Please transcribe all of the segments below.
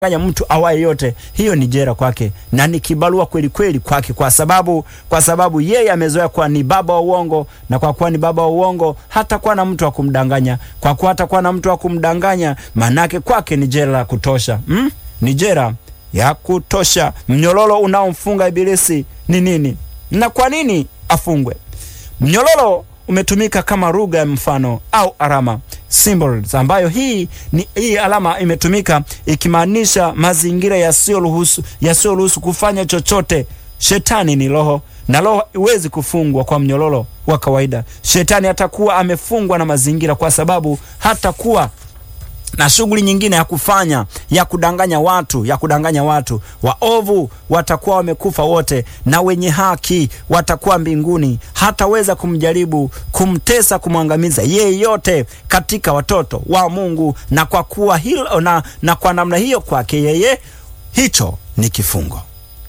mtu awaye yote, hiyo ni jera kwake na ni kibarua kweli kweli kwake, kwa sababu yeye amezoea kuwa ni baba wa uongo, na kwa kuwa ni baba wa uongo hatakuwa na mtu wa kumdanganya. Kwa kuwa hatakuwa na mtu wa kumdanganya, manake kwake ni jera la kutosha. Ni jera ya kutosha. Mnyororo unaomfunga ibilisi ni nini? Na kwa nini afungwe? Mnyororo umetumika kama lugha ya mfano au alama, symbols, ambayo hii alama imetumika ikimaanisha mazingira yasiyoruhusu kufanya chochote. Shetani ni roho, na roho iwezi kufungwa kwa mnyororo wa kawaida. Shetani atakuwa amefungwa na mazingira, kwa sababu hatakuwa na shughuli nyingine ya kufanya ya kudanganya watu. Waovu watakuwa wamekufa wote, na wenye haki watakuwa mbinguni. Hataweza kumjaribu, kumtesa, kumwangamiza yeyote katika watoto wa Mungu. Na kwa kuwa hilo na kwa namna hiyo, kwake yeye hicho ni kifungo.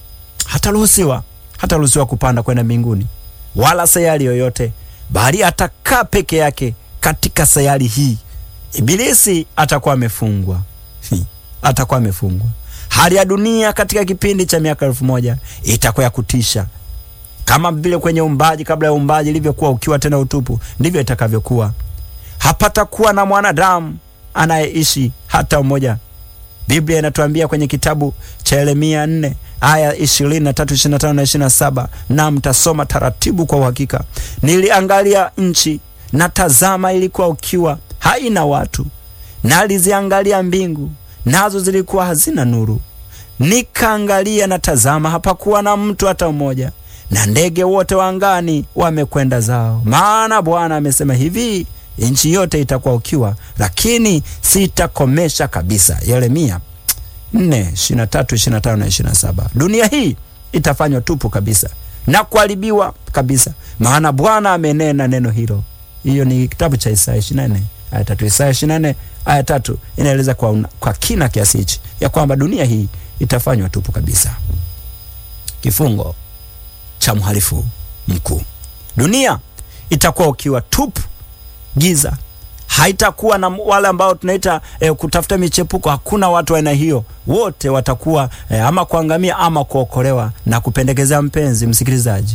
Hataruhusiwa kupanda kwenda mbinguni wala sayari yoyote, bali atakaa peke yake katika sayari hii. Ibilisi atakuwa amefungwa. Atakuwa amefungwa. Hali ya dunia katika kipindi cha miaka 1000 itakuwa ya kutisha. Kama vile kwenye umbaji, kabla ya umbaji ilivyokuwa ukiwa tena utupu, ndivyo itakavyokuwa. Hapatakuwa na mwanadamu anayeishi hata mmoja. Biblia inatuambia kwenye kitabu cha Yeremia 4 aya 23, 25 na 27, na mtasoma taratibu kwa uhakika. Niliangalia nchi, na tazama ilikuwa ukiwa, haina watu. Naliziangalia mbingu, nazo zilikuwa hazina nuru. Nikaangalia, na tazama hapakuwa na mtu hata mmoja, na ndege wote wa angani wamekwenda zao. Maana Bwana amesema hivi, nchi yote itakuwa ukiwa, lakini sitakomesha kabisa. Yeremia 4:23, 25 na 27. Dunia hii itafanywa tupu kabisa na kuharibiwa kabisa, maana Bwana amenena neno hilo. Hiyo ni kitabu cha Isaya 24 aya 3. Isaya 24 aya 3 inaeleza kwa kina kiasi hichi ya kwamba dunia hii itafanywa tupu kabisa. Kifungo cha mhalifu mkuu. Dunia itakuwa ukiwa tupu, giza. Haitakuwa na wale ambao tunaita kutafuta michepuko. Hakuna watu aina hiyo. Wote watakuwa ama kuangamia ama kuokolewa. Na kupendekezea, mpenzi msikilizaji,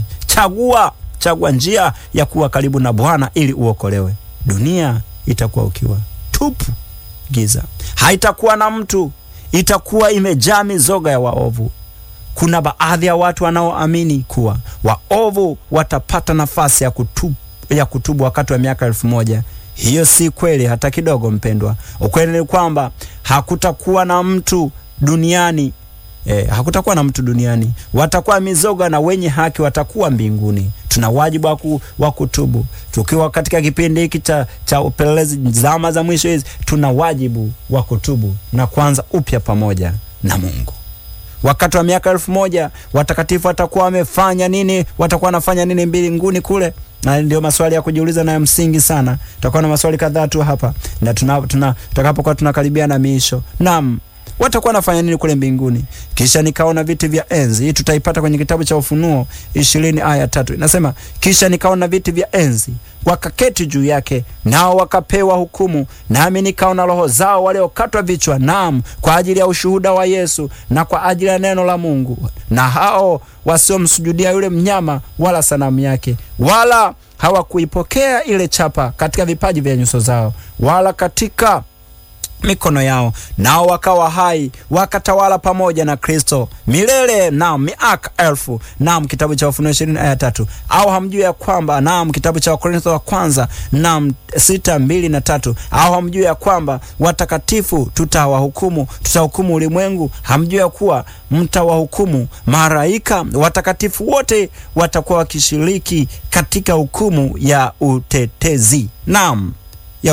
chagua njia ya kuwa karibu na Bwana ili uokolewe. Dunia itakuwa ukiwa tupu, giza. Haitakuwa na mtu, itakuwa imejaa mizoga ya waovu. Kuna baadhi ya watu wanaoamini kuwa waovu watapata nafasi ya kutubu wakati wa miaka 1000. Hiyo si kweli hata kidogo, mpendwa. Ukweli ni kwamba hakutakuwa na mtu duniani. Hakutakuwa na mtu duniani. Watakuwa mizoga, na wenye haki watakuwa mbinguni. Tuna wajibu wa kutubu. Tukiwa katika kipindi hiki cha upelelezi, zama za mwisho hizi, tuna wajibu wa kutubu na kuanza upya pamoja na Mungu. Wakati wa miaka 1000 watakatifu watakuwa wamefanya nini? Watakuwa wanafanya nini mbinguni kule? Na ndio maswali ya kujiuliza na ya msingi sana. Tutakuwa na maswali kadhaa tu hapa, na tutakapokuwa tunakaribia na miisho. Naam, watakuwa wanafanya nini kule mbinguni? Kisha nikaona viti vya enzi. Hii tutaipata kwenye kitabu cha Ufunuo 20 aya 3. Inasema, kisha nikaona viti vya enzi, wakaketi juu yake, nao wakapewa hukumu. Nami nikaona roho zao waliokatwa vichwa, naam, kwa ajili ya ushuhuda wa Yesu na kwa ajili ya neno la Mungu, na hao wasiomsujudia yule mnyama wala sanamu yake, wala hawakuipokea ile chapa katika vipaji vya nyuso zao wala katika mikono yao. Nao wakawa hai, wakatawala pamoja na Kristo milele, naam, miaka 1000. Naam, kitabu cha Ufunuo 20 aya 3. Au hamjui ya kwamba, naam, kitabu cha Wakorintho wa kwanza, naam, 6:2 na 3. Au hamjui ya kwamba watakatifu tutahukumu ulimwengu? Hamjui ya kuwa mtawahukumu malaika? Watakatifu wote watakuwa wakishiriki katika hukumu ya utetezi. Naam, ya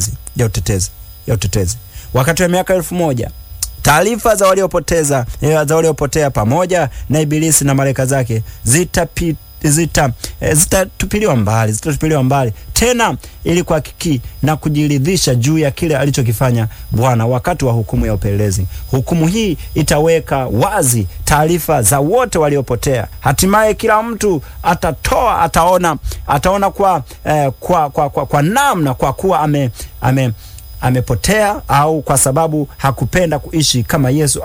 utetezi. Wakati wa miaka 1000, taarifa za waliopotea pamoja na ibilisi na malaika zake zitatupiliwa mbali tena, ili kuhakiki na kujiridhisha juu ya kile alichokifanya Bwana wakati wa hukumu ya upelelezi. Hukumu hii itaweka wazi taarifa za wote waliopotea. Hatimaye kila mtu ataona kwa namna, kwa kuwa amepotea au kwa sababu hakupenda kuishi kama Yesu